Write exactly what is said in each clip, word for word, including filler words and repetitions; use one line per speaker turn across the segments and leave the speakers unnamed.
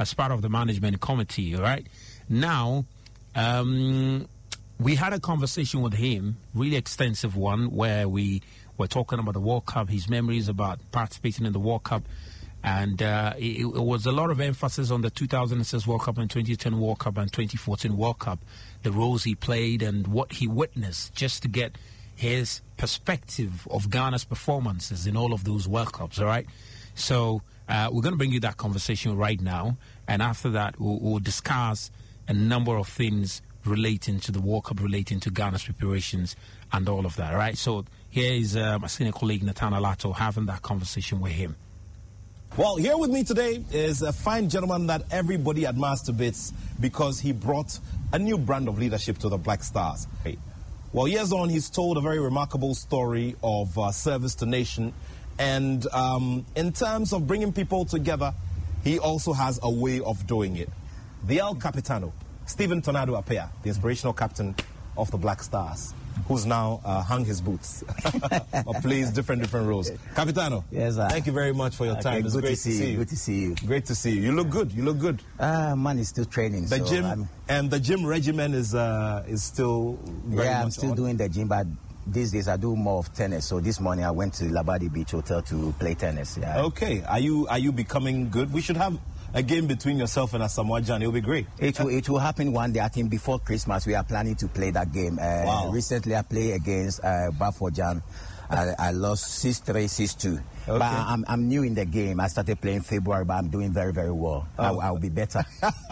as part of the management committee, all right? Now, um, we had a conversation with him, really extensive one, where we were talking about the World Cup, his memories about participating in the World Cup. And uh, it, it was a lot of emphasis on the two thousand six World Cup and twenty ten World Cup and twenty fourteen World Cup, the roles he played and what he witnessed, just to get his perspective of Ghana's performances in all of those World Cups, all right? So uh, we're going to bring you that conversation right now. And after that, we'll, we'll discuss a number of things relating to the World Cup, relating to Ghana's preparations and all of that, all right? So here is uh, my senior colleague, Nathan Alato, having that conversation with him.
Well, here with me today is a fine gentleman that everybody admires to bits because he brought a new brand of leadership to the Black Stars. Well, years on, he's told a very remarkable story of uh, service to nation. And um, in terms of bringing people together, he also has a way of doing it. The El Capitano, Stephen Tornado Appiah, the inspirational captain of the Black Stars, who's now uh, hung his boots or plays different different roles. Capitano,
yes, sir.
Thank you very much for your
okay,
time. It's
good
great
to see,
to see you.
Good to see you.
Great to see you. You look good. You look good.
Uh, man is still training.
The
so
gym
I'm,
and the gym regimen is uh, is still very
yeah.
much
I'm still
on.
doing the gym, but these days I do more of tennis. So this morning I went to Labadi Beach Hotel to play tennis. Yeah.
Okay. Are you are you becoming good? We should have a game between yourself and Asamoah Gyan. It will be great.
It will, it will happen one day. I think before Christmas we are planning to play that game. Uh,
wow.
Recently I played against uh, Bafokeng. I, I lost six three, six two. Okay. But I'm, I'm new in the game. I started playing February, but I'm doing very, very well. Oh. I'll, I'll be better.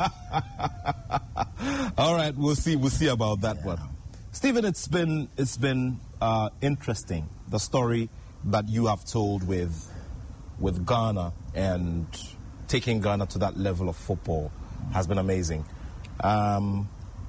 All right, we'll see. We'll see about that yeah. one. Stephen, it's been it's been uh, interesting, the story that you have told with with Ghana, and taking Ghana to that level of football has been amazing. Um,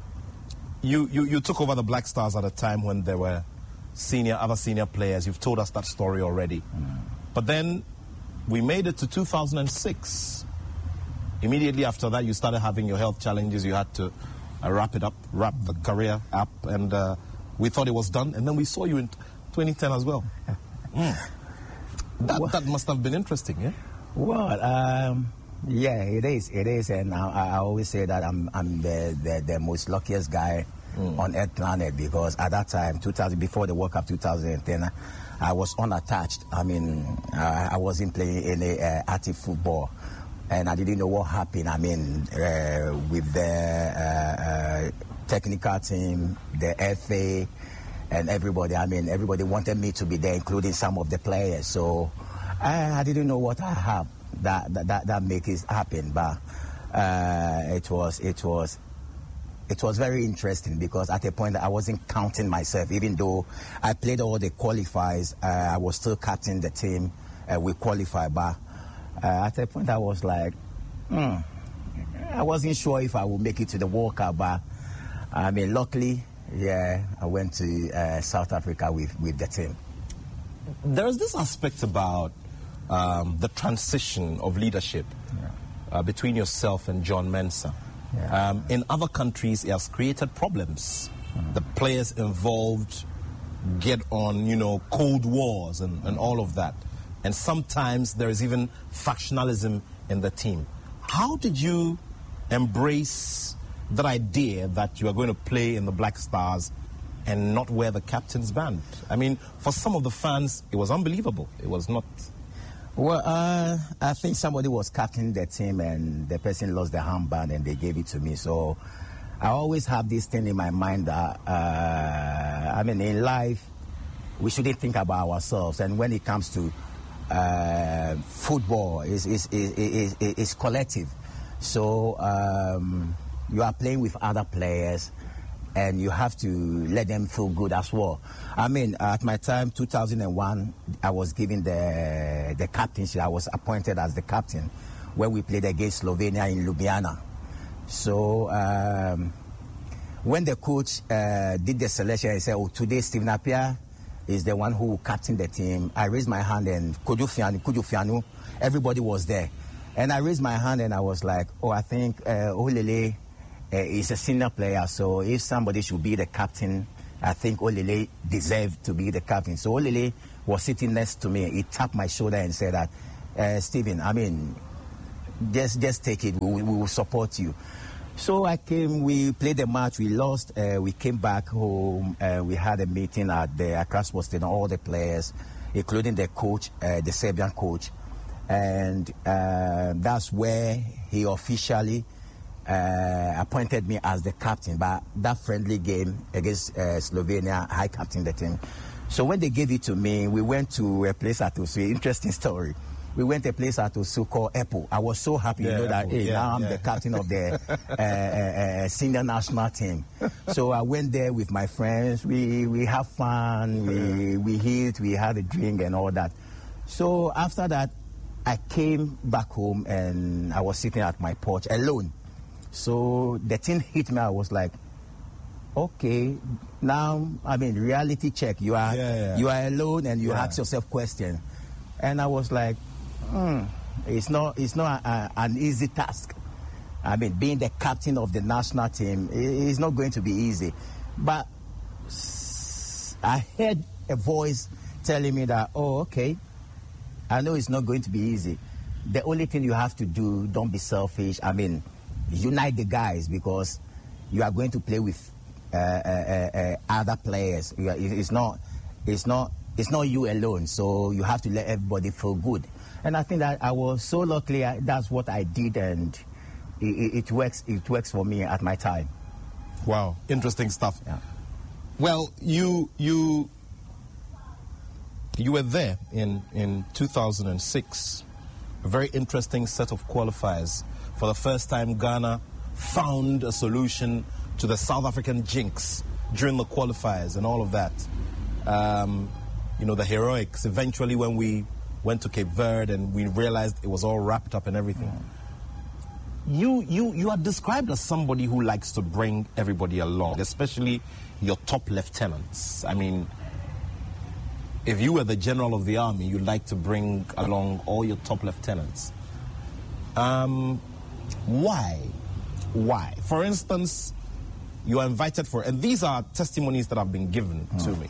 you, you you took over the Black Stars at a time when there were senior other senior players. You've told us that story already. Mm. But then we made it to two thousand six. Immediately after that, you started having your health challenges. You had to uh, wrap it up, wrap the career up, and uh, we thought it was done. And then we saw you in twenty ten as well. Mm. That,
well,
that must have been interesting, yeah?
Well, um, yeah, it is. It is. And I, I always say that I'm, I'm the, the, the most luckiest guy mm. on Earth planet, because at that time, two thousand, before the World Cup twenty ten, I was unattached. I mean, uh, I wasn't playing any uh, active football. And I didn't know what happened. I mean, uh, with the uh, uh, technical team, the F A, and everybody, I mean, everybody wanted me to be there, including some of the players. So I, I didn't know what I have that that that, that make it happen. But uh, it was it was it was very interesting, because at a point I wasn't counting myself, even though I played all the qualifiers. Uh, I was still captain the team. Uh, we qualified, but uh, at a point I was like, hmm, I wasn't sure if I would make it to the World Cup. But I mean, luckily, yeah, I went to uh, South Africa with, with the team.
There's this aspect about um, the transition of leadership yeah. uh, between yourself and John Mensah. Yeah. Um, in other countries, it has created problems. Mm. The players involved get on, you know, cold wars and, and all of that. And sometimes there is even factionalism in the team. How did you embrace that idea that you are going to play in the Black Stars and not wear the captain's band? I mean, for some of the fans, it was unbelievable. It was not...
Well, uh, I think somebody was captaining the team and the person lost the armband and they gave it to me. So I always have this thing in my mind that, uh, I mean, in life, we shouldn't think about ourselves. And when it comes to uh, football, it's, it's, it's, it's collective. So um, you are playing with other players, and you have to let them feel good as well. I mean, at my time, two thousand one, I was given the the captainship. I was appointed as the captain when we played against Slovenia in Ljubljana. So um, when the coach uh, did the selection, he said, "Oh, today Stephen Appiah is the one who will captain the team." I raised my hand, and Kojo Fianu, Kojo Fianu, everybody was there. And I raised my hand, and I was like, "Oh, I think uh, Olele Uh, he's a senior player, so if somebody should be the captain, I think Olele deserved to be the captain." So Olele was sitting next to me. He tapped my shoulder and said that, uh, "Stephen, I mean, just just take it. We, we will support you. So I came. We played the match. We lost. Uh, we came back home. Uh, we had a meeting at the Accra Sports Stadium. All the players, including the coach, uh, the Serbian coach, and uh, that's where he officially uh, appointed me as the captain. But that friendly game against uh, Slovenia, I captained the team. So when they gave it to me, we went to a place at Osu. Interesting story. We went to a place at Osu called Epo. I was so happy,
yeah,
you know, that
Epo,
hey,
yeah,
now I'm
yeah.
the captain of the uh, uh, uh, senior national team. So I went there with my friends. We we have fun. We we eat. We had a drink and all that. So after that, I came back home and I was sitting at my porch alone. So the thing hit me. I was like, okay, now I mean reality check. You are
Yeah, yeah.
you are alone and you
Yeah.
ask yourself questions. And I was like, hmm, it's not it's not a, a, an easy task. I mean, being the captain of the national team is not going to be easy. But s- I heard a voice telling me that, oh, okay, I know it's not going to be easy. The only thing you have to do, don't be selfish. I mean, unite the guys because you are going to play with uh, uh, uh, uh, other players. You are, it- it's not, it's not, it's not you alone. So you have to let everybody feel good. And I think that I was so lucky. I, that's what I did, and it, it, it works. It works for me at my time.
Wow, interesting stuff.
Yeah.
Well, you you you were there in in two thousand six. A very interesting set of qualifiers. For the first time, Ghana found a solution to the South African jinx during the qualifiers and all of that. Um, you know, the heroics. Eventually, when we went to Cape Verde and we realized it was all wrapped up and everything. You, you, you are described as somebody who likes to bring everybody along, especially your top lieutenants. I mean, if you were the general of the army, you'd like to bring along all your top lieutenants. Um, why? Why? For instance, you are invited for, and these are testimonies that have been given
Oh.
to me.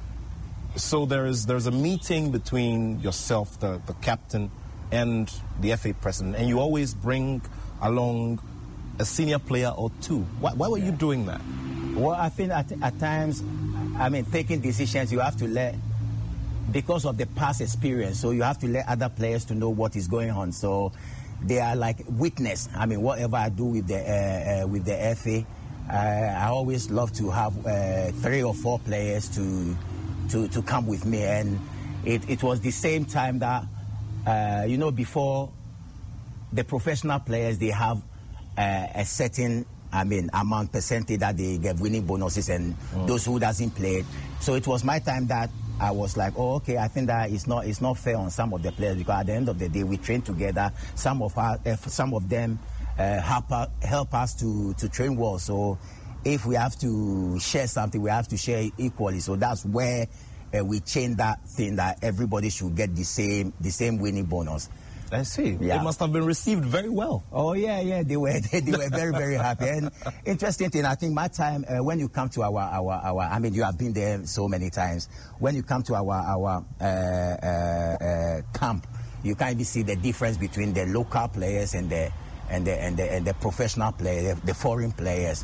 So there is there's a meeting between yourself, the, the captain, and the F A president, and you always bring along a senior player or two. Why, why were you doing that?
Well, I think at, at times, I mean, taking decisions, you have to let, because of the past experience, so you have to let other players to know what is going on. So they are like witness. I mean, whatever I do with the uh, uh, with the F A, uh, I always love to have uh, three or four players to to to come with me, and it, it was the same time that uh, you know, before the professional players, they have uh, a certain, I mean, amount percentage that they get winning bonuses, and
Mm.
those who doesn't play. So it was my time that I was like, oh, okay, I think that it's not it's not fair on some of the players, because at the end of the day, we train together. Some of our, uh, some of them uh, help us, help us to to train well. So if we have to share something, we have to share it equally. So that's where uh, we change that thing, that everybody should get the same the same winning bonus.
I see.
Yeah.
It must have been received very well.
Oh yeah, yeah, they were they, they were very very happy. And interesting thing, I think my time uh, when you come to our our our, I mean, you have been there so many times. When you come to our our uh, uh, uh, camp, you can even see the difference between the local players and the and the and the, and the professional players, the, the foreign players.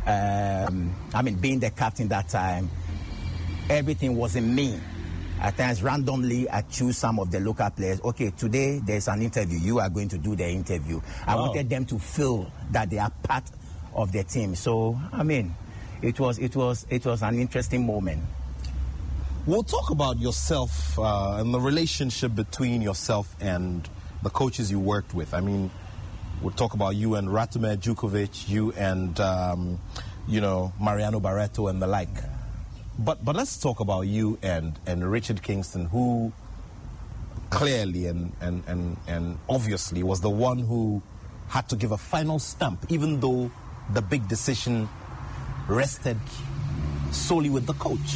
Um, I mean, being the captain that time, everything wasn't me. At times, randomly, I choose some of the local players. Okay, today there's an interview. You are going to do the interview. I
Wow.
wanted them to feel that they are part of the team. So, I mean, it was it was it was an interesting moment.
We'll talk about yourself uh, and the relationship between yourself and the coaches you worked with. I mean, we'll talk about you and Ratomir Djukovic, you and, um, you know, Mariano Barreto and the like. But but let's talk about you and, and Richard Kingston, who clearly and, and, and, and obviously was the one who had to give a final stamp, even though the big decision rested solely with the coach.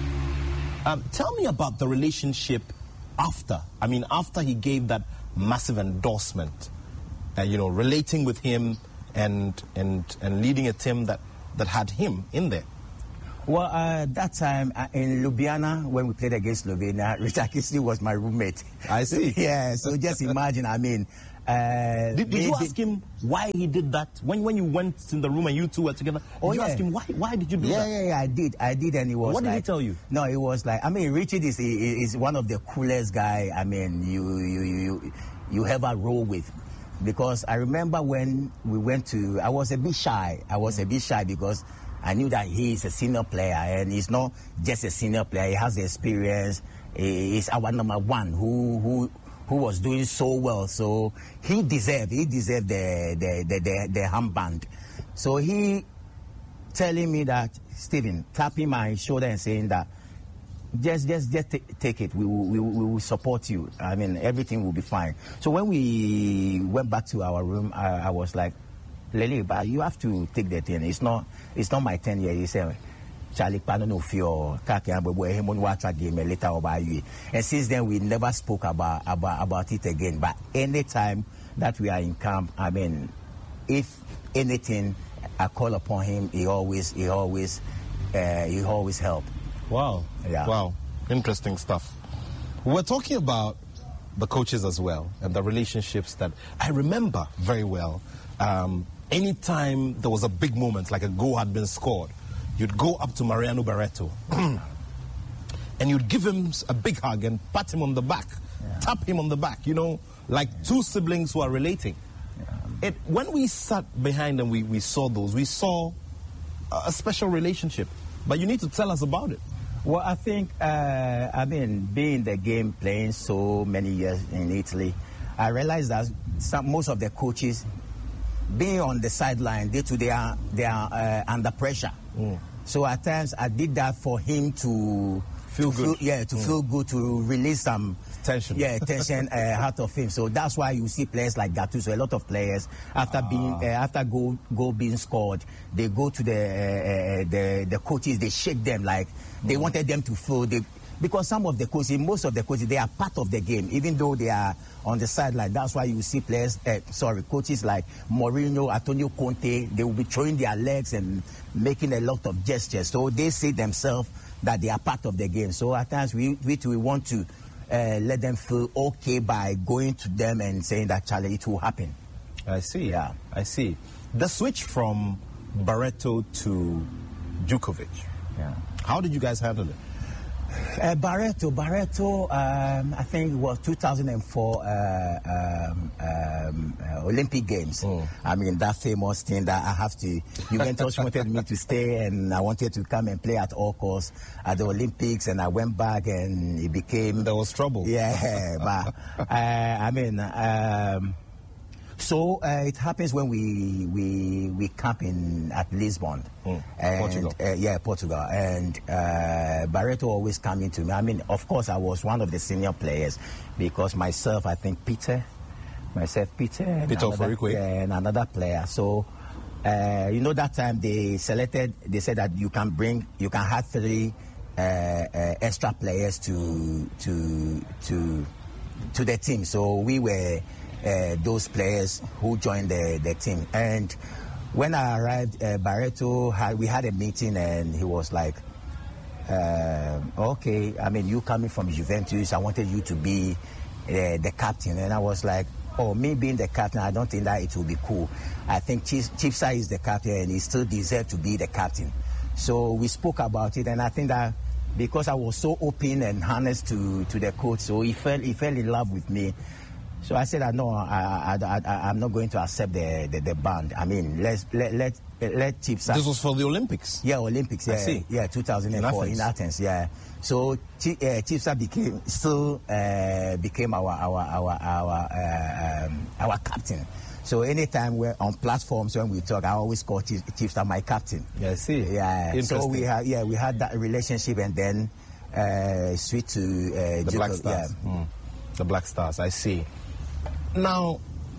Um, tell me about the relationship after. I mean, after he gave that massive endorsement, uh, you know, relating with him and and and leading a team that, that had him in there.
Well, uh, that time uh, in Ljubljana, when we played against Slovenia, Richard Kingston was my roommate.
I see.
Yeah, so just imagine, I mean, Uh,
did did you ask him why he did that? When when you went in the room and you two were together, did
oh,
you
yeah.
ask him why why did you do
yeah,
that?
Yeah, yeah, I did. I did, and he was
What
like,
did he tell you?
No, it was like, I mean, Richard is is one of the coolest guy, I mean, you you you you ever roll with. Because I remember when we went to, I was a bit shy. I was a bit shy because I knew that he is a senior player, and he's not just a senior player. He has the experience. He's our number one who who who was doing so well. So he deserved he deserved the the the the, the armband. So he telling me that, Stephen, tapping my shoulder and saying that, Just, just, just t- take it. We will, we, will, we will support you. I mean, everything will be fine. So when we went back to our room, I, I was like, Lele, but you have to take the thing. It's not, it's not my ten year. He said, Charlie, pano no fear. Later about you. And since then, we never spoke about, about, about it again. But anytime that we are in camp, I mean, if anything, I call upon him. He always, he always, uh, he always help.
Wow.
Yeah.
Wow. Interesting stuff. We're talking about the coaches as well and the relationships that I remember very well. Um, anytime there was a big moment, like a goal had been scored, you'd go up to Mariano Barreto and you'd give him a big hug and pat him on the back, yeah. tap him on the back, you know, like yeah. two siblings who are relating. Yeah. It, when we sat behind and we, we saw those, we saw a special relationship. But you need to tell us about it.
Well, I think, uh, I mean, being in the game, playing so many years in Italy, I realized that some, most of the coaches, being on the sideline, day to day, are, they are uh, under pressure. Mm. So at times, I did that for him to
feel
to
good.
Feel, yeah, to
mm.
feel good, to release some
tension.
Yeah, tension uh, out of him. So that's why you see players like Gattuso. A lot of players, after ah. being uh, after goal goal being scored, they go to the uh, the the coaches. They shake them like they mm. wanted them to feel. They, because some of the coaches, most of the coaches, they are part of the game, even though they are on the sideline. That's why you see players, uh, sorry, coaches like Mourinho, Antonio Conte. They will be throwing their legs and making a lot of gestures. So they see themselves that they are part of the game. So at times we we, we want to uh, let them feel okay by going to them and saying that, Charlie, it will happen.
I see. Yeah, I see. The switch from Barreto to Djukovic.
Yeah.
How did you guys handle it?
Uh, Barreto, Barreto, um, I think it was two thousand four uh, um, um, uh, Olympic Games. Mm. I mean, that famous thing that I have to, Juventus wanted me to stay and I wanted to come and play at all costs at the Olympics, and I went back and it became...
There was trouble.
Yeah, but uh, I mean... Um, So uh, it happens when we we we camp in at Lisbon,
mm.
and,
Portugal.
Uh, yeah, Portugal, and uh, Barreto always coming to me. I mean, of course, I was one of the senior players because myself, I think Peter, myself Peter, and
Peter
another, yeah, and another player. So uh, you know that time they selected, they said that you can bring, you can have three uh, uh, extra players to to to to the team. So we were. Uh, those players who joined the, the team. And when I arrived, uh, Barreto, had, we had a meeting and he was like, uh, okay, I mean, you coming from Juventus, I wanted you to be uh, the captain. And I was like, oh, me being the captain, I don't think that it will be cool. I think Chief, Chipsa is the captain and he still deserves to be the captain. So we spoke about it, and I think that because I was so open and honest to, to the coach, so he fell, he fell in love with me. So I said that no, I, I, I, I'm not going to accept the, the, the ban. I mean, let's let let let Chipsa.
This was for the Olympics.
Yeah, Olympics. Yeah,
I see.
Yeah, two thousand four in Athens. in Athens. Yeah. So uh, Chipsa became still uh, became our our our our uh, um, our captain. So anytime we're on platforms when we talk, I always call Chipsa my captain.
Yeah, I see.
Yeah. So we had yeah we had that relationship, and then uh, switch to uh,
the
Jacob,
Black Stars.
Yeah.
Mm. The Black Stars. I see. Now,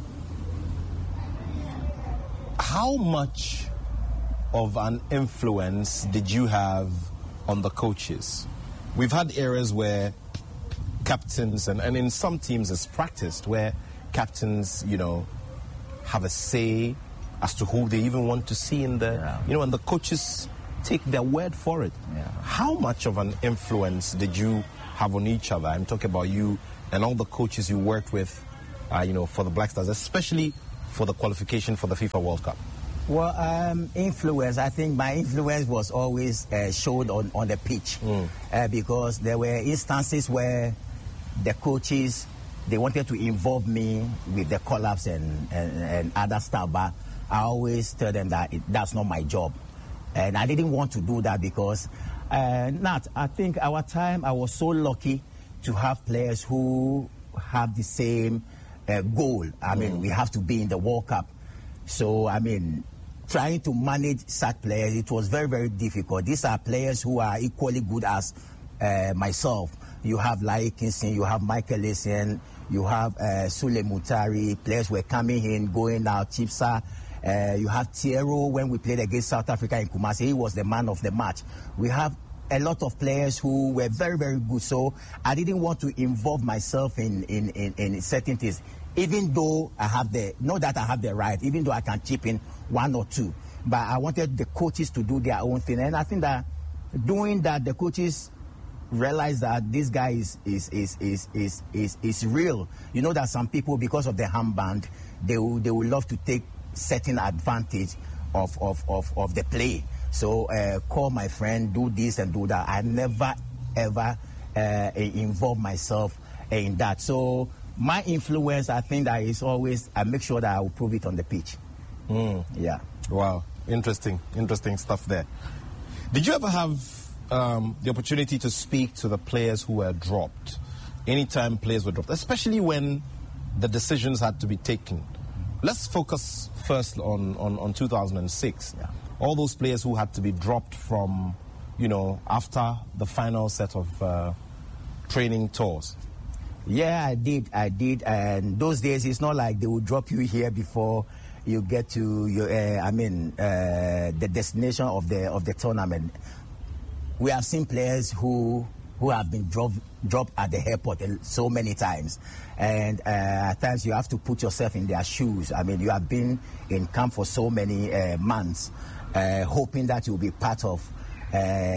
how much of an influence did you have on the coaches? We've had areas where captains, and, and in some teams it's practiced, where captains, you know, have a say as to who they even want to see in the, yeah. you know, and the coaches take their word for it.
Yeah.
How much of an influence did you have on each other? I'm talking about you and all the coaches you worked with uh, you know, for the Black Stars, especially for the qualification for the FIFA World Cup?
Well, um, influence, I think my influence was always uh, showed on, on the pitch mm. uh, because there were instances where the coaches, they wanted to involve me with the call-ups and, and, and other stuff, but I always tell them that it, that's not my job. And I didn't want to do that because, uh, Nat, I think our time, I was so lucky to have players who have the same uh, goal. I mm. mean, we have to be in the World Cup. So, I mean, trying to manage such players, it was very, very difficult. These are players who are equally good as uh, myself. You have Lai Kinson, you have Michael Essien, you have uh, Sule Mutari. Players were coming in, going out. Chipsa, uh, you have Thiero. When we played against South Africa in Kumasi, he was the man of the match. We have a lot of players who were very, very good. So I didn't want to involve myself in, in, in, in certain things, even though I have the, not that I have the right, even though I can chip in one or two. But I wanted the coaches to do their own thing. And I think that doing that, the coaches realize that this guy is is is is is is, is real. You know that some people, because of the handband, they will, they will love to take certain advantage of of, of, of the play. So uh, call my friend, do this and do that. I never ever uh, involve myself in that. So my influence, I think that is always, I make sure that I will prove it on the pitch.
Mm.
Yeah.
Wow. Interesting. Interesting stuff there. Did you ever have um, the opportunity to speak to the players who were dropped? Anytime players were dropped, especially when the decisions had to be taken. Let's focus first on, on, on two thousand six.
Yeah.
All those players who had to be dropped from, you know, after the final set of uh, training tours.
Yeah, I did. I did. And those days, it's not like they would drop you here before you get to your, uh, I mean, uh, the destination of the of the tournament. We have seen players who who have been dropped dropped at the airport so many times, and uh, at times you have to put yourself in their shoes. I mean, you have been in camp for so many uh, months, uh, hoping that you'll be part of uh,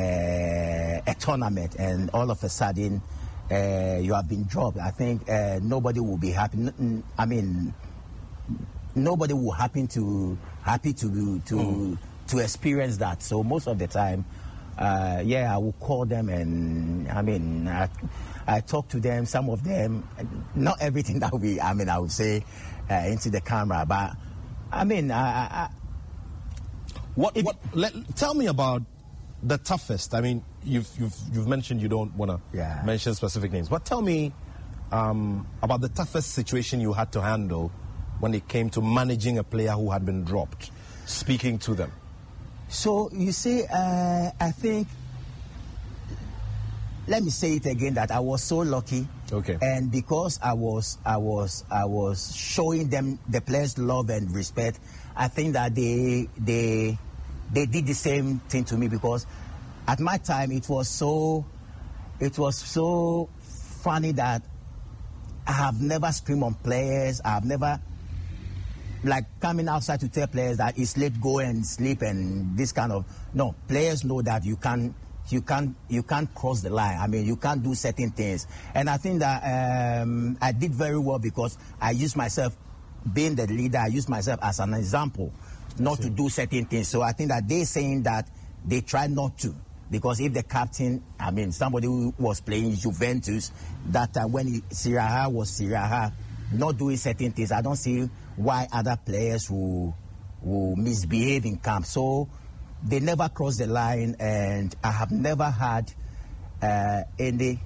a tournament, and all of a sudden uh, you have been dropped. I think uh, nobody will be happy. I mean. Nobody will happen to happy to to mm. to experience that. So most of the time, uh, yeah, I will call them, and I mean, I, I talk to them. Some of them, not everything that we, I mean, I would say uh, into the camera, but I mean, I, I,
what what? Let, tell me about the toughest. I mean, you've you've you've mentioned you don't want to
yeah.
mention specific names, but tell me um, about the toughest situation you had to handle when it came to managing a player who had been dropped, speaking to them.
So, you see, uh, I think, let me say it again, that I was so lucky.
Okay.
And because I was, I was, I was showing them the players' love and respect, I think that they, they, they did the same thing to me, because at my time, it was so, it was so funny that I have never screamed on players. I have never, like, coming outside to tell players that it's late, go and sleep and this kind of. No, players know that you can't, you can't, you can't cross the line. I mean, you can't do certain things. And I think that um, I did very well, because I used myself, being the leader, I used myself as an example, not to do certain things. So I think that they're saying that they try not to. Because if the captain, I mean, somebody who was playing Juventus, that uh, when he, Siraha was Siraha, not doing certain things, I don't see why other players will, will misbehave in camp. So they never cross the line, and I have never had uh, any,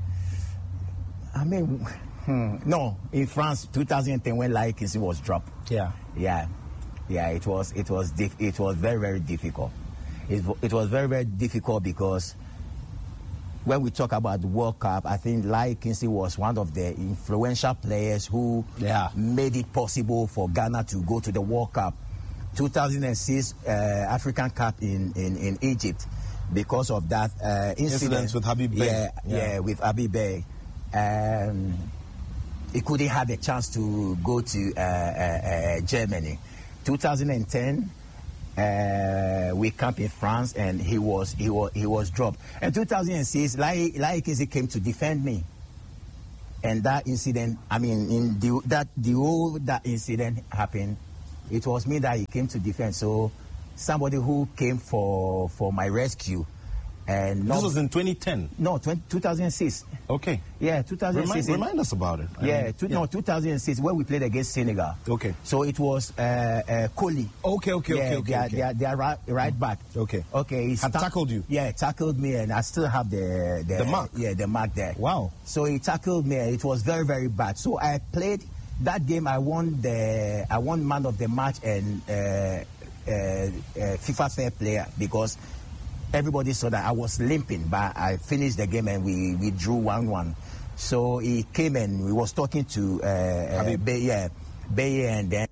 I mean, hmm, no, in France, two thousand ten, when Lai Kinson was dropped.
Yeah.
Yeah. Yeah, it was, it was, diff- it was very, very difficult. It, it was very, very difficult, because when we talk about the World Cup, I think Lai Kinson was one of the influential players who
yeah.
made it possible for Ghana to go to the World Cup. two thousand six uh, African Cup in, in, in Egypt, because of that uh, incident.
Incidents with Habib Bey.
Yeah, yeah, yeah, with Habib Bey. Um, he couldn't have a chance to go to uh, uh, uh, Germany. two thousand ten, Uh, we camped in France, and he was he was he was dropped. In two thousand six, Lai Lai Kinson came to defend me. and that incident, I mean, in the that the whole that incident happened, it was me that he came to defend. So somebody who came for for my rescue. And
this was in twenty ten?
No, twenty, two thousand six.
Okay.
Yeah, two thousand six.
Remind, remind us about it.
I yeah,
mean,
two,
yeah,
no, two thousand six, where we played against Senegal.
Okay.
So it was uh, uh, Kohli.
Okay, okay,
yeah,
okay, okay.
They are,
okay.
they are, they are right, right back.
Okay.
Okay. He
Had tackled you?
Yeah, tackled me, and I still have the, the...
The mark?
Yeah, the mark there.
Wow.
So he tackled me, and it was very, very bad. So I played that game. I won the I won man of the match and uh, uh, uh, FIFA Fair Player because everybody saw that I was limping, but I finished the game and we, we drew one one. So he came and we was talking to uh, uh, Bay, yeah, Bay, and then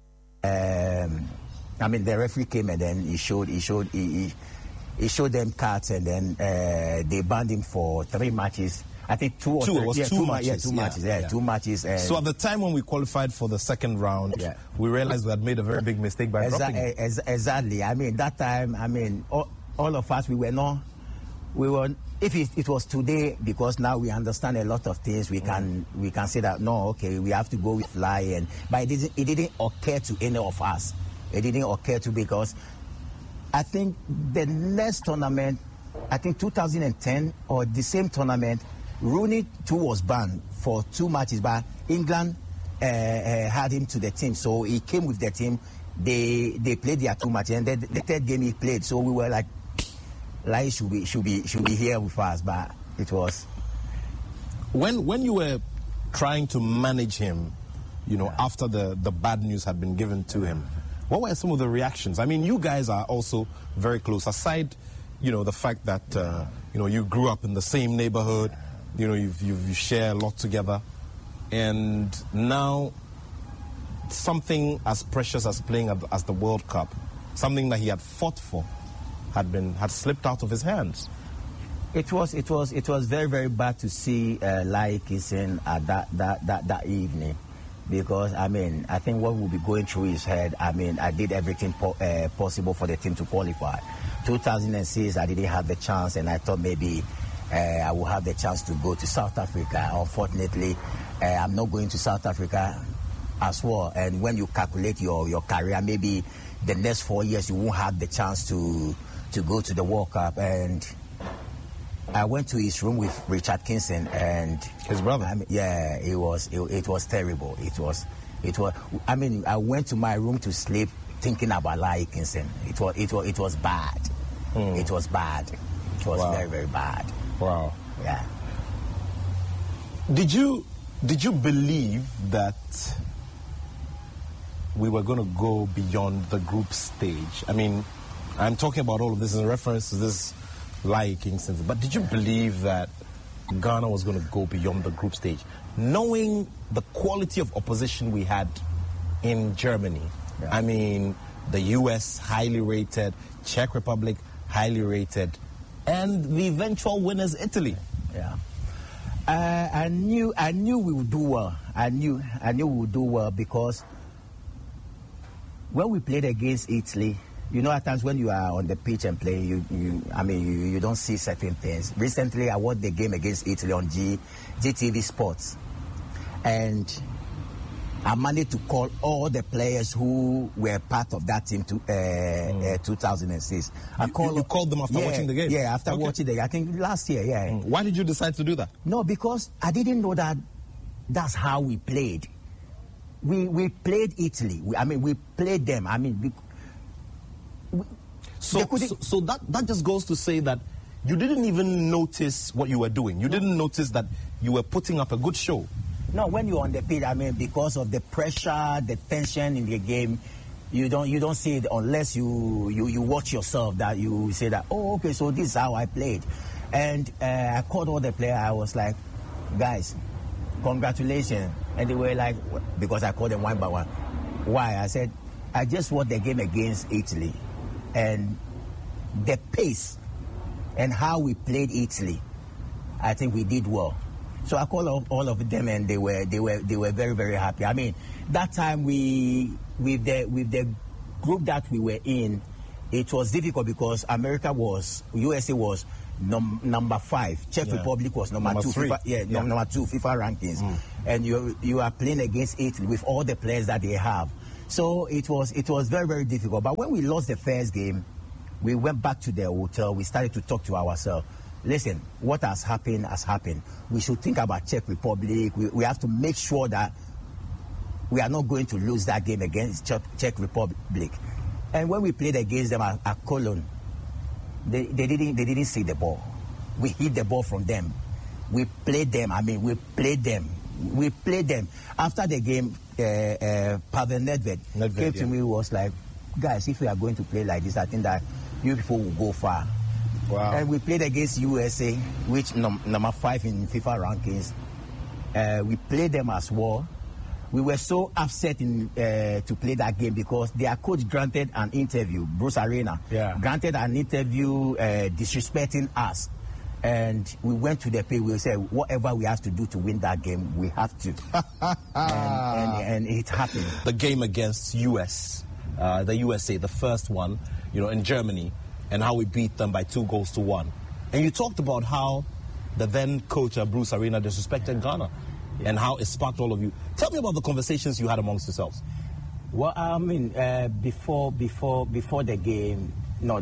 um, I mean the referee came and then he showed he showed he, he, he showed them cards and then uh, they banned him for three matches. I think two or
two,
three.
It was
yeah,
two,
two
matches.
Yeah, two
yeah,
matches. Yeah,
yeah.
two matches. And
so at the time when we qualified for the second round,
yeah.
we realized we had made a very big mistake by
Exa-
dropping him.
ex- Exactly. I mean, that time, I mean, all, all of us, we were not, we were, if it, it was today, because now we understand a lot of things, we can mm. we can say that, no, okay, we have to go with fly. And, but it didn't, it didn't occur to any of us. It didn't occur to, because I think the next tournament, I think two thousand ten or the same tournament, Rooney too was banned for two matches, but England uh, uh, had him to the team, so he came with the team. They they played their two matches, and then the third game he played. So we were like, like should be should be should be here with us, but it was.
When when you were trying to manage him, you know, yeah. after the the bad news had been given to him, what were some of the reactions? I mean, you guys are also very close. Aside, you know, the fact that uh, you know you grew up in the same neighborhood. You know, you've, you've, you share a lot together. And now, something as precious as playing at, as the World Cup, something that he had fought for, had been had slipped out of his hands.
It was it was it was very very bad to see uh, Lai kissing at that, that that that evening, because I mean I think what will be going through his head. I mean I did everything po uh, possible for the team to qualify. two thousand six I didn't have the chance, and I thought maybe. Uh, I will have the chance to go to South Africa. Unfortunately, uh, I'm not going to South Africa as well. And when you calculate your, your career, maybe the next four years you won't have the chance to to go to the World Cup. And I went to his room with Richard Kingston and
his brother.
I mean, yeah, it was it, it was terrible. It was it was. I mean, I went to my room to sleep thinking about Lai Kingston. It was it was it was bad. Mm. It was bad. It was wow. very very bad.
Wow.
Yeah.
Did you did you believe that we were going to go beyond the group stage? I mean, I'm talking about all of this in reference to this Lai Kingston, but did you believe that Ghana was going to go beyond the group stage, knowing the quality of opposition we had in Germany? Yeah. I mean, the U S highly rated, Czech Republic highly rated, and the eventual winners, Italy.
Yeah, uh, I knew I knew we would do well. I knew I knew we would do well because when we played against Italy, you know, at times when you are on the pitch and play, you, you I mean, you, you don't see certain things. Recently, I watched the game against Italy on G, G T V Sports, and I managed to call all the players who were part of that team to uh, mm. uh, two thousand six. I
you,
called,
you called them after
yeah,
watching the game?
Yeah, after
okay.
watching the game. I think last year, yeah.
Mm. Why did you decide to do that?
No, because I didn't know that that's how we played. We we played Italy. We, I mean, we played them. I mean, we,
we, so, so so that that just goes to say that you didn't even notice what you were doing. You no. didn't notice that you were putting up a good show.
No, when you're on the pitch, I mean, because of the pressure, the tension in the game, you don't you don't see it unless you you, you watch yourself. That you say that, oh, okay, so this is how I played, and uh, I called all the players. I was like, guys, congratulations, and they were like, because I called them one by one. Why? I said, I just watched the game against Italy, and the pace and how we played Italy, I think we did well. So I called all, all of them, and they were they were they were very very happy. I mean, that time we with the with the group that we were in, it was difficult because America was U S A was num, number five, Czech yeah. Republic was number,
number
two,
three.
FIFA, yeah,
yeah,
number two FIFA rankings. Mm. and you you are playing against Italy with all the players that they have. So it was it was very, very difficult. But when we lost the first game, we went back to the hotel. We started to talk to ourselves. Listen, what has happened has happened. We should think about Czech Republic. We, we have to make sure that we are not going to lose that game against Czech, Czech Republic. And when we played against them at, at Cologne, they, they didn't they didn't see the ball. We hit the ball from them. We played them. I mean, we played them. We played them. After the game, uh, uh, Pavel Nedved, Nedved came yeah. to me was like, guys, if we are going to play like this, I think that you people will go far.
Wow.
And we played against U S A, which num number five in FIFA rankings. Uh, we played them as well. We were so upset in, uh, to play that game because their coach granted an interview, Bruce Arena,
yeah.
granted an interview uh, disrespecting us. And we went to the pay. We said, whatever we have to do to win that game, we have to. and, and, and it happened.
The game against U S, uh, the U S A, the first one, you know, in Germany, and how we beat them by two goals to one. And you talked about how the then coach, uh, Bruce Arena, disrespected Ghana, yeah. and how it sparked all of you. Tell me about the conversations you had amongst yourselves.
Well, I mean, uh, before before before the game, no,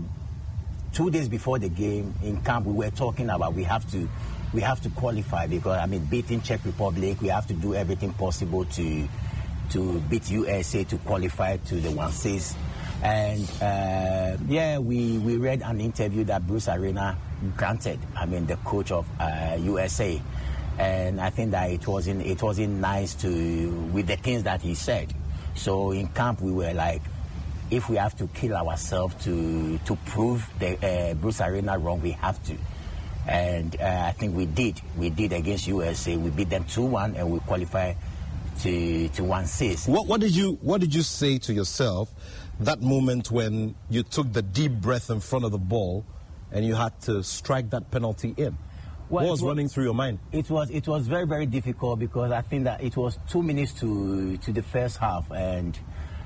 two days before the game in camp, we were talking about we have to we have to qualify because I mean, beating Czech Republic, we have to do everything possible to to beat U S A to qualify to the one six. And uh, yeah, we, we read an interview that Bruce Arena granted, I mean, the coach of uh, U S A. And I think that it wasn't, it wasn't nice to, with the things that he said. So in camp, we were like, if we have to kill ourselves to, to prove the, uh, Bruce Arena wrong, we have to. And uh, I think we did. We did against U S A. We beat them two one and we qualified to, to one six.
What, what, did you, what did you say to yourself that moment when you took the deep breath in front of the ball and you had to strike that penalty in? Well, what was, was running through your mind?
It was it was very, very difficult because I think that it was two minutes to to the first half, and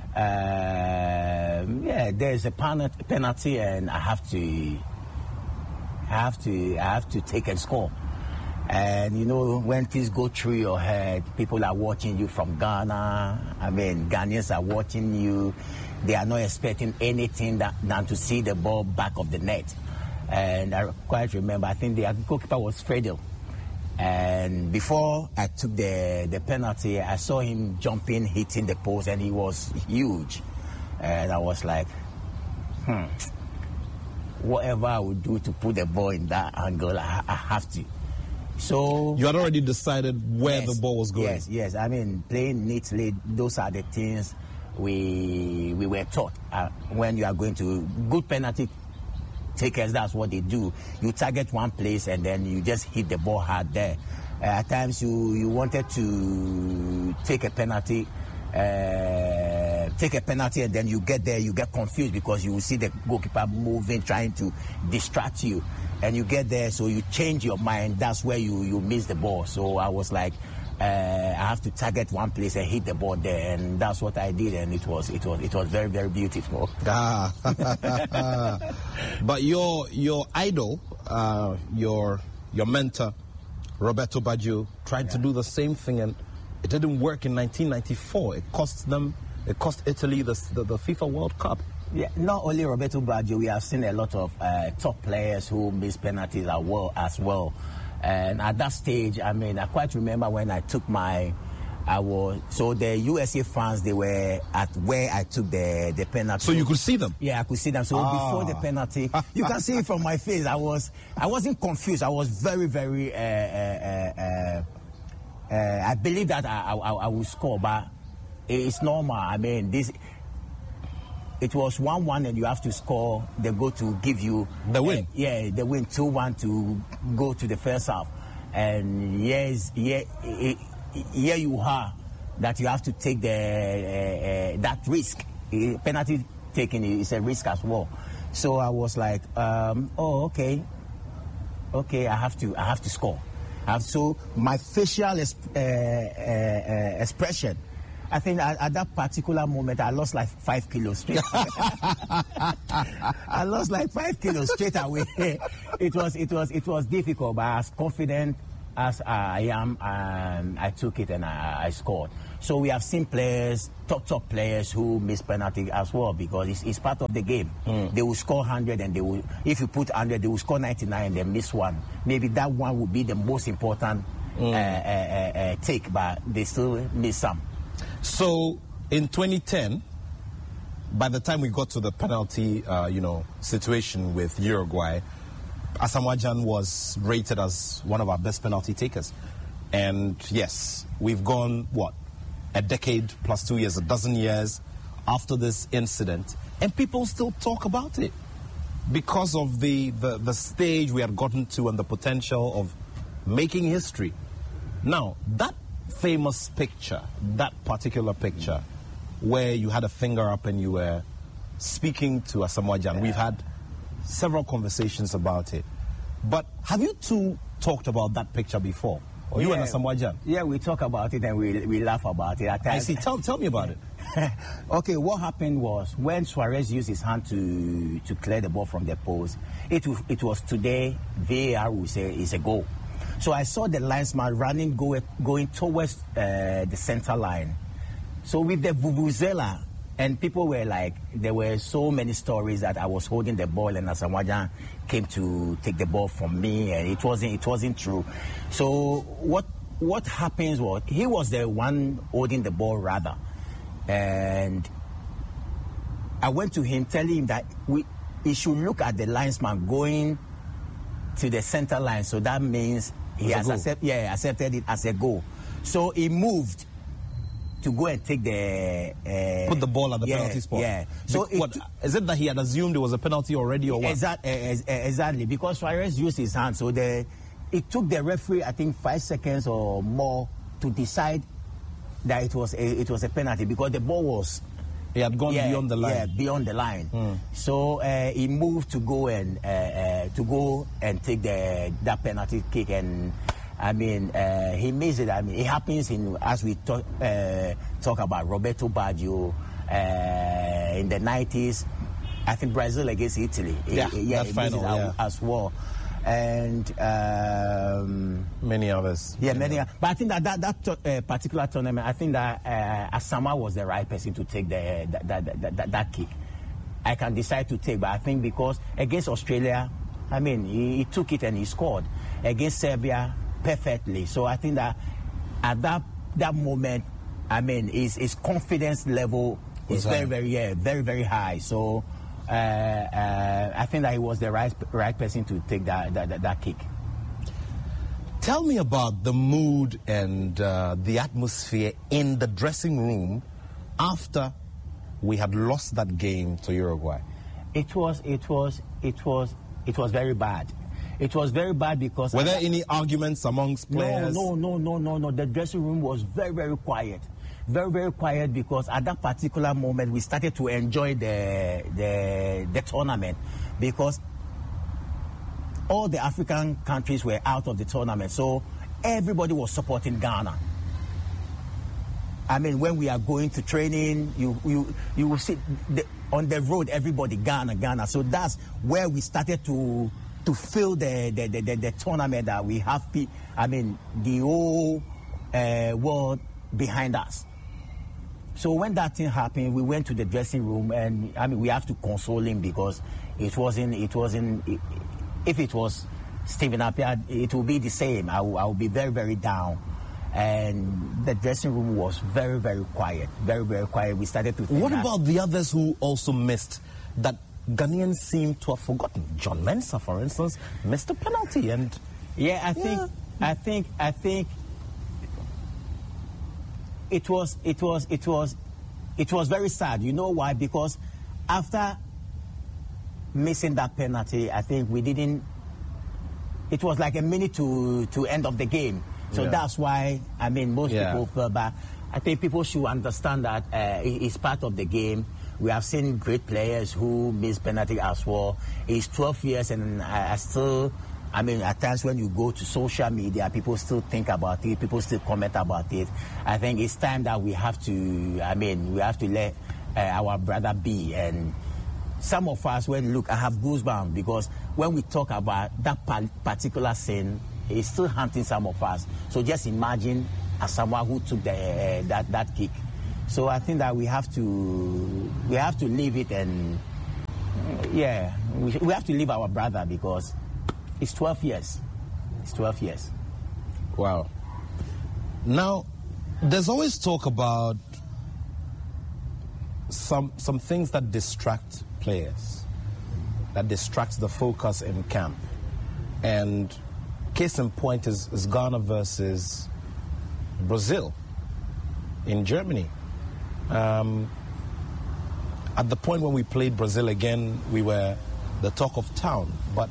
uh, yeah, there's a penalty, and I have to I have to I have to take and score. And you know, when things go through your head, people are watching you from Ghana. I mean, Ghanaians are watching you. They are not expecting anything that, than to see the ball back of the net. And I quite remember, I think the goalkeeper was Fredel. And before I took the, the penalty, I saw him jumping, hitting the post, and he was huge. And I was like, hmm, whatever I would do to put the ball in that angle, I, I have to. So
you had already decided where
yes,
the ball was going.
Yes, yes. I mean, playing neatly, those are the things we we were taught. Uh, when you are going to good penalty takers, that's what they do. You target one place and then you just hit the ball hard there. Uh, at times you you wanted to take a penalty, uh, take a penalty, and then you get there, you get confused because you will see the goalkeeper moving, trying to distract you. And you get there, so you change your mind. That's where you, you miss the ball. So I was like, uh, I have to target one place and hit the ball there, and that's what I did. And it was it was it was very, very beautiful.
Ah, but your your idol, uh, your your mentor, Roberto Baggio, tried yeah. to do the same thing, and it didn't work in nineteen ninety-four. It cost them, it cost Italy the the, the FIFA World Cup.
Yeah, not only Roberto Baggio, we have seen a lot of uh, top players who miss penalties as well, as well. And at that stage, I mean, I quite remember when I took my, I was, so the U S A fans, they were at where I took the, the penalty.
So you could see them?
Yeah, I could see them. So ah. before the penalty, you can see it from my face. I was, I wasn't confused. I was very, very, uh, uh, uh, uh, I believe that I, I, I will score, but it's normal. I mean, this, it was one one and you have to score. They go to give you
the win.
Uh, yeah, they win two one to go to the first half. And yes, yeah, here you are that you have to take the uh, uh, that risk. Uh, penalty taking is a risk as well. So I was like, um, oh, okay, okay, I have to, I have to score. I have, so my facial exp- uh, uh, uh, expression. I think at, at that particular moment, I lost like five kilos straight. I lost like five kilos straight away. It was, it was, it was difficult, but I was confident as I am, um, I took it and I, I scored. So we have seen players, top top players who miss penalty as well because it's, it's part of the game. Mm. They will score one hundred and they will, if you put one hundred, they will score ninety-nine and they miss one. Maybe that one would be the most important mm. uh, uh, uh, take, but they still miss some.
So in twenty ten, by the time we got to the penalty, uh, you know, situation with Uruguay, Asamoah Gyan was rated as one of our best penalty takers. And yes, we've gone, what, a decade plus two years, a dozen years after this incident, and people still talk about it because of the, the, the stage we had gotten to and the potential of making history. Now, that famous picture, that particular picture, where you had a finger up and you were speaking to Asamoah Gyan, yeah. We've had several conversations about it. But have you two talked about that picture before? Or you
yeah,
and Asamoah Gyan?
Yeah, we talk about it and we, we laugh about it. At
I see. Tell, tell me about it.
Okay, what happened was when Suarez used his hand to, to clear the ball from the post, it, it was today, V A R will say it's a goal. So I saw the linesman running, go, going towards uh, the center line. So with the vuvuzela, and people were like, there were so many stories that I was holding the ball and Asamoah Gyan came to take the ball from me, and it wasn't it wasn't true. So what what happens was he was the one holding the ball rather, and I went to him telling him that we he should look at the linesman going to the center line. So that means he has accept, yeah, accepted it as a goal. So he moved to go and take the... Uh,
Put the ball at the
yeah,
penalty spot.
Yeah. So
Be- what,
it,
is it that he had assumed it was a penalty already or what?
Exact, uh, exactly, because Suarez used his hand. So the, it took the referee, I think, five seconds or more to decide that it was a, it was a penalty because the ball was...
He had gone
yeah,
beyond the line.
Yeah, beyond the line.
Mm.
So uh, he moved to go and uh, uh, to go and take the that penalty kick, and I mean uh, he missed it. I mean it happens in as we talk uh, talk about Roberto Baggio uh, in the nineties. I think Brazil against Italy.
Yeah,
he, yeah,
that final, yeah.
as well. And um,
many others.
Yeah, many. Yeah. But I think that that, that uh, particular tournament, I think that uh, Asamoah was the right person to take the that that, that, that that kick. I can decide to take, but I think because against Australia, I mean, he, he took it and he scored. Against Serbia, perfectly. So I think that at that that moment, I mean, his his confidence level is very, very, yeah, very, very high. So. Uh, uh, I think that he was the right right person to take that that, that, that kick.
Tell me about the mood and uh, the atmosphere in the dressing room after we had lost that game to Uruguay.
It was it was it was it was very bad. It was very bad because
were there any arguments amongst players?
No, no, no, no, no, no. The dressing room was very, very quiet. Very, very quiet because at that particular moment we started to enjoy the, the the tournament because all the African countries were out of the tournament, so everybody was supporting Ghana. I mean, when we are going to training, you you you will see the, on the road everybody Ghana, Ghana. So that's where we started to to feel the the, the, the, the tournament that we have. I mean, the whole uh, world behind us. So when that thing happened, we went to the dressing room, and I mean, we have to console him because it wasn't, it wasn't, it, if it was Stephen Appiah, it would be the same. I, I would be very, very down. And the dressing room was very, very quiet, very, very quiet. We started to think
What
that,
about the others who also missed that Ghanaians seem to have forgotten? John Mensah, for instance, missed a penalty, and
yeah, I think,
yeah.
I think, I think. It was, it was, it was, it was very sad. You know why? Because after missing that penalty, I think we didn't. It was like a minute to to end of the game. So
yeah.
that's why I mean most
yeah.
people feel bad. I think people should understand that uh, it's part of the game. We have seen great players who miss penalty as well. It's twelve years, and I, I still. I mean, at times when you go to social media, people still think about it, people still comment about it. I think it's time that we have to, I mean, we have to let uh, our brother be. And some of us, when look, I have goosebumps because when we talk about that particular scene, is still hunting some of us. So just imagine as someone who took the, uh, that that kick. So I think that we have to we have to leave it, and yeah, we, we have to leave our brother, because it's twelve years. It's twelve years.
Wow. Now, there's always talk about some some things that distract players, that distracts the focus in camp. And case in point is, is Ghana versus Brazil in Germany. Um, at the point when we played Brazil again, we were the talk of town. But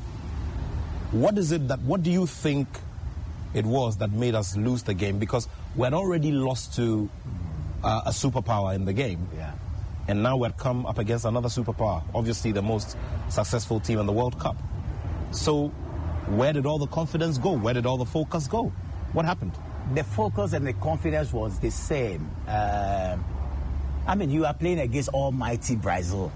what is it that, what do you think it was that made us lose the game? Because we had already lost to uh, a superpower in the game.
Yeah.
And now we had come up against another superpower, obviously the most successful team in the World Cup. So where did all the confidence go? Where did all the focus go? What happened?
The focus and the confidence was the same. Uh, I mean, you are playing against almighty Brazil.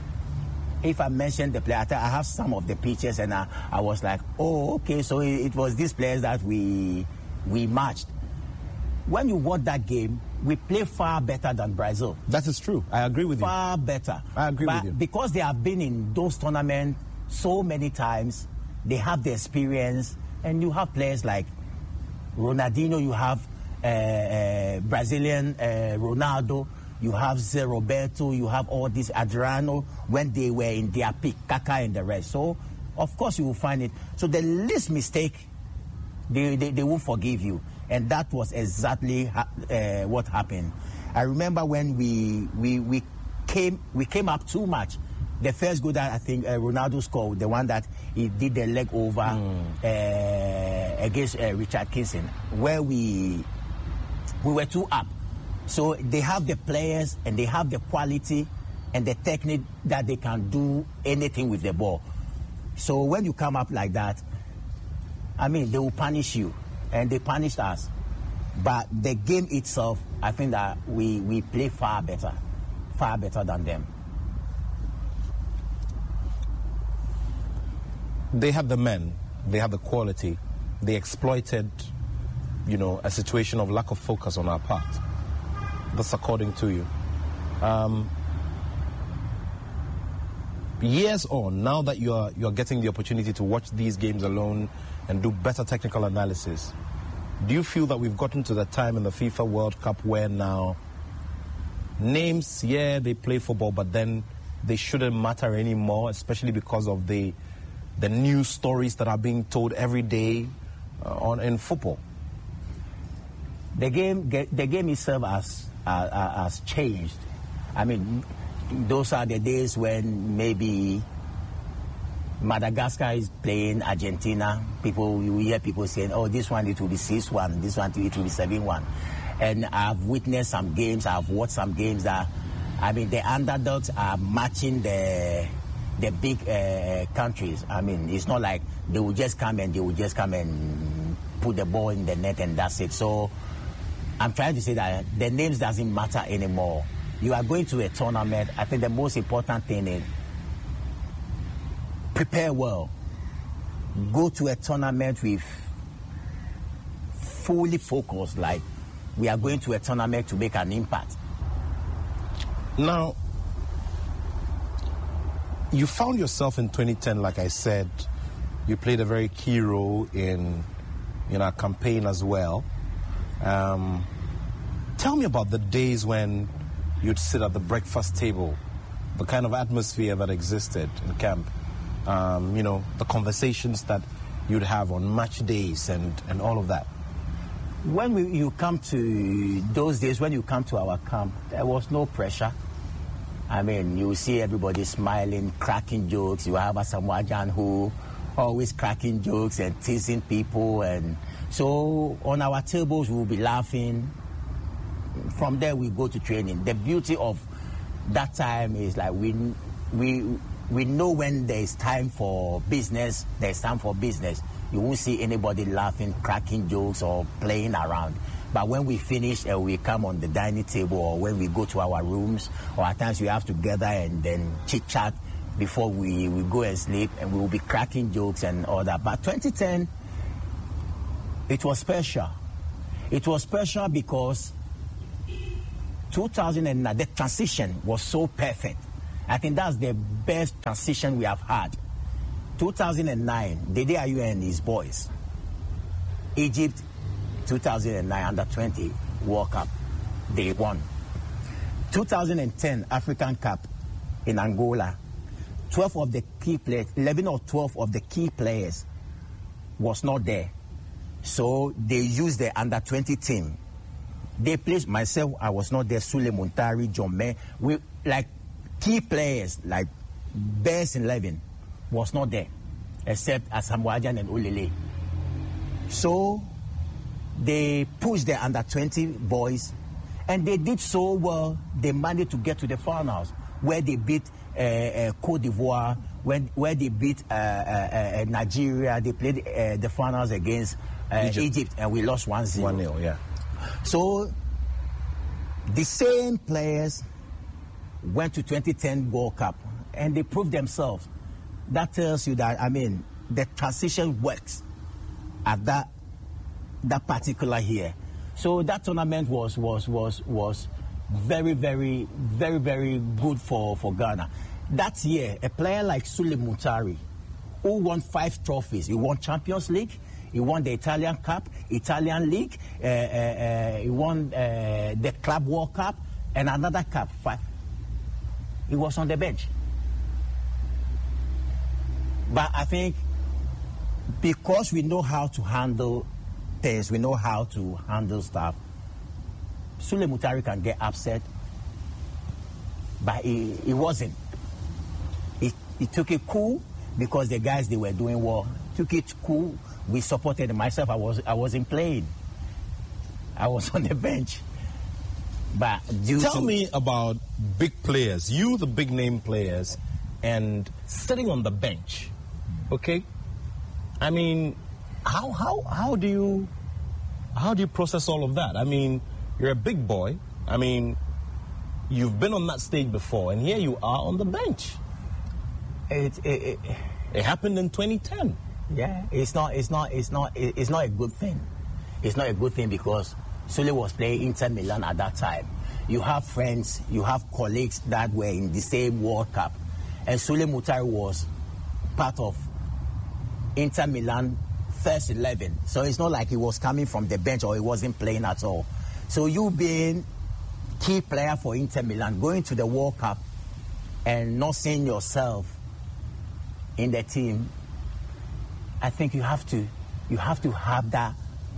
If I mention the player, I have some of the pictures, and I, I was like, oh, okay, so it, it was these players that we we matched. When you watch that game, we play far better than Brazil.
That is true. I agree with you.
Far better.
I agree
but
with you.
Because they have been in those tournaments so many times, they have the experience, and you have players like Ronaldinho, you have uh, uh, Brazilian uh, Ronaldo, you have Zé Roberto, you have all these Adriano when they were in their peak, Kaká and the rest. So, of course, you will find it. So the least mistake, they, they, they won't forgive you. And that was exactly ha- uh, what happened. I remember when we we we came we came up too much. The first goal that I think uh, Ronaldo scored, the one that he did the leg over mm. uh, against uh, Richard Kinson, where we we were too up. So they have the players and they have the quality and the technique that they can do anything with the ball. So when you come up like that, I mean, they will punish you. And they punished us. But the game itself, I think that we, we play far better, far better than them.
They have the men, they have the quality. They exploited, you know, a situation of lack of focus on our part. That's according to you. Um, years on, now that you are you are getting the opportunity to watch these games alone and do better technical analysis, do you feel that we've gotten to the time in the FIFA World Cup where now names, yeah, they play football, but then they shouldn't matter anymore, especially because of the the news stories that are being told every day uh, on in football?
The game, the game itself has uh, has changed. I mean, those are the days when maybe Madagascar is playing Argentina. People, you hear people saying, "Oh, this one it will be six one, this one it will be seven one." And I've witnessed some games. I've watched some games that, I mean, the underdogs are matching the the big uh, countries. I mean, it's not like they will just come and they will just come and put the ball in the net and that's it. So I'm trying to say that the names doesn't matter anymore. You are going to a tournament. I think the most important thing is prepare well. Go to a tournament with fully focused, like we are going to a tournament to make an impact.
Now, you found yourself in twenty ten, like I said, you played a very key role in, in our campaign as well. Um, tell me about the days when you'd sit at the breakfast table, the kind of atmosphere that existed in camp, um, you know, the conversations that you'd have on match days and, and all of that.
When we, you come to those days, when you come to our camp, there was no pressure. I mean, you see everybody smiling, cracking jokes. You have a Samoan who always cracking jokes and teasing people. And so on our tables, we'll be laughing. From there, we go to training. The beauty of that time is like we we we know when there is time for business, there's time for business. You won't see anybody laughing, cracking jokes, or playing around. But when we finish, uh, we come on the dining table, or when we go to our rooms, or at times we have to gather and then chit-chat before we, we go and sleep, and we will be cracking jokes and all that. But twenty ten, it was special. It was special because two thousand nine, the transition was so perfect. I think that's the best transition we have had. two thousand nine, Dede Ayew and his boys. Egypt, two thousand nine, under twenty World Cup, they won. two thousand ten African Cup in Angola, twelve of the key players, eleven or twelve of the key players was not there. So they used the under twenty team. They placed myself, I was not there, Sule Muntari, John May, we like key players like best eleven was not there, except Asamoah Gyan and Olele. So they pushed the under twenty boys, and they did so well. They managed to get to the finals, where they beat uh, uh, Cote d'Ivoire, when, where they beat uh, uh, uh, Nigeria. They played uh, the finals against uh, Egypt. Egypt, and we lost one zero.
one nil, yeah.
So the same players went to twenty ten World Cup, and they proved themselves. That tells you that, I mean, the transition works at that that particular year. So that tournament was was was was very, very, very, very good for, for Ghana. That year, a player like Sule Muntari, who won five trophies, he won Champions League, he won the Italian Cup, Italian League, uh, uh, uh, he won uh, the Club World Cup, and another cup. Five. He was on the bench. But I think because we know how to handle things, we know how to handle stuff, Sule Muntari can get upset, but he, he wasn't. He, he took it cool because the guys, they were doing well. Took it cool. We supported him. Myself, I, was, I wasn't playing. I was on the bench. But due
Tell
to
me about big players, you the big name players, and sitting on the bench, okay? I mean, how how how do you how do you process all of that? I mean, you're a big boy. I mean, you've been on that stage before, and here you are on the bench.
It it, it,
it happened in twenty ten.
Yeah, it's not it's not it's not it's not a good thing. It's not a good thing because Sule was playing Inter Milan at that time. You have friends, you have colleagues that were in the same World Cup. And Sule Muntari was part of Inter Milan first eleven. So it's not like he was coming from the bench or he wasn't playing at all. So you being key player for Inter Milan, going to the World Cup and not seeing yourself in the team, I think you have to you have to have that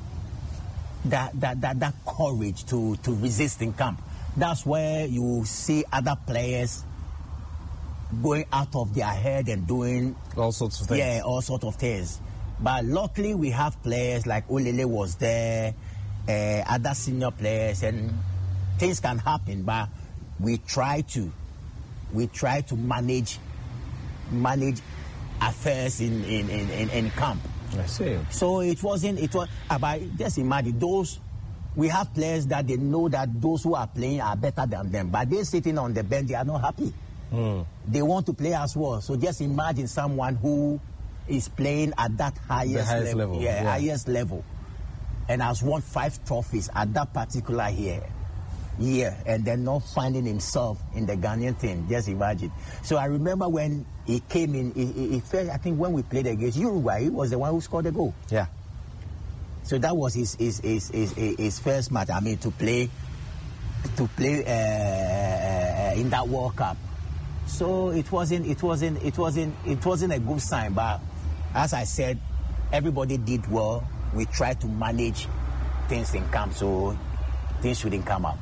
That, that, that, that courage to, to resist in camp. That's where you see other players going out of their head and doing
all sorts of things.
Yeah, all sorts of things. But luckily we have players like Olele was there, uh, other senior players, and things can happen. But we try to, we try to manage, manage affairs in, in, in, in, in camp.
I see.
So it wasn't, it was, about, just imagine, those, we have players that they know that those who are playing are better than them, but they're sitting on the bench, they are not happy. Mm. They want to play as well. So just imagine someone who is playing at that highest,
highest
level,
level.
Yeah,
Yeah,
highest level, and has won five trophies at that particular year. year and then not finding himself in the Ghanaian team. Just imagine. So I remember when he came in, he, he, he felt, I think when we played against Uruguay, he was the one who scored the goal.
Yeah.
So that was his his his, his, his first match. I mean, to play to play uh, in that World Cup. So it wasn't it wasn't it wasn't it wasn't a good sign. But as I said, everybody did well. We tried to manage things in camp, so things shouldn't come up.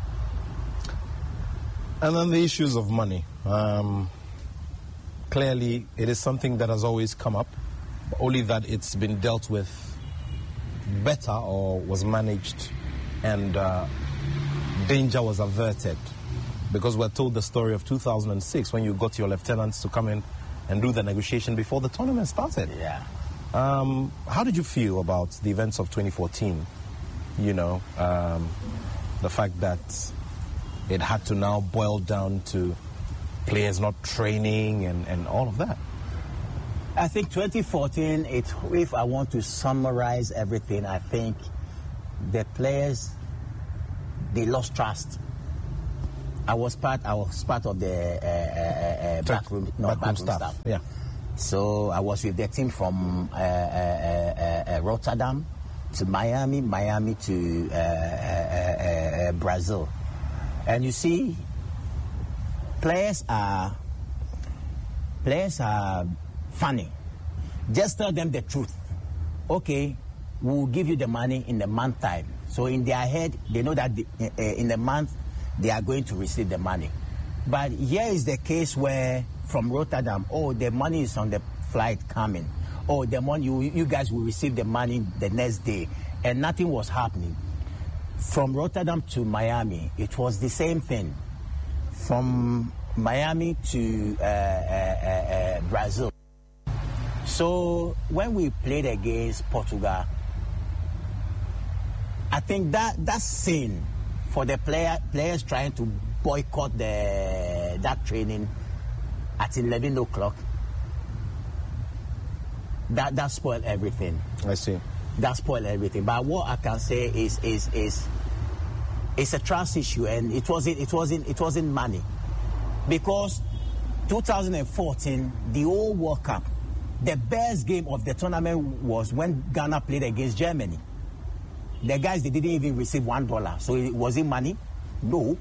And then the issues of money. Um, clearly, it is something that has always come up, only that it's been dealt with better or was managed, and uh, danger was averted. Because we're told the story of two thousand six when you got your lieutenants to come in and do the negotiation before the tournament started.
Yeah.
Um, how did you feel about the events of twenty fourteen? You know, um, the fact that it had to now boil down to players not training and, and all of that.
I think twenty fourteen, it, if I want to summarize everything, I think the players, they lost trust. I was part, I was part of the uh, uh, uh, backroom, no, backroom, backroom staff. staff.
Yeah.
So I was with the team from uh, uh, uh, uh, Rotterdam to Miami, Miami to uh, uh, uh, uh, Brazil. And you see, players are players are funny. Just tell them the truth. Okay, we'll give you the money in the month time. So in their head, they know that the, uh, in the month they are going to receive the money. But here is the case where from Rotterdam, oh, the money is on the flight coming. Oh, the money, you, you guys will receive the money the next day. And nothing was happening. From Rotterdam to Miami, it was the same thing. From Miami to uh, uh, uh, uh, Brazil. So when we played against Portugal, I think that that scene for the player, players trying to boycott the that training at eleven o'clock, that that spoiled everything.
I see.
That spoiled everything. But what I can say is is is it's a trust issue, and it wasn't it wasn't it wasn't money, because two thousand fourteen, the whole World Cup, the best game of the tournament was when Ghana played against Germany. The guys, they didn't even receive one dollar. So it, was it money? No.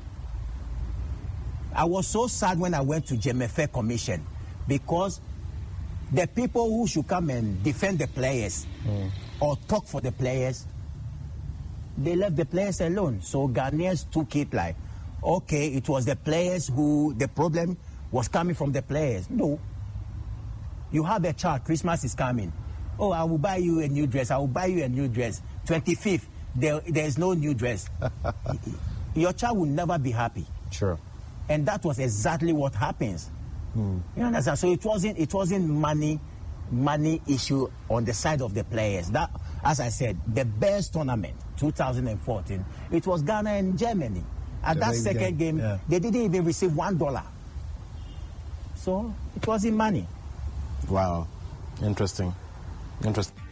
I was so sad when I went to G M F A Commission, because the people who should come and defend the players mm. or talk for the players, they left the players alone. So Ghanaians took it like, okay, it was the players who, the problem was coming from the players. No. You have a child, Christmas is coming. Oh, I will buy you a new dress. I will buy you a new dress. twenty-fifth, there, there's no new dress. Your child will never be happy.
Sure.
And that was exactly what happens. Hmm. You understand? So it wasn't it wasn't money money issue on the side of the players. That, as I said, the best tournament, two thousand fourteen, it was Ghana and Germany. At the that second game, game yeah. they didn't even receive one dollar. So it wasn't money.
Wow. Interesting. Interesting.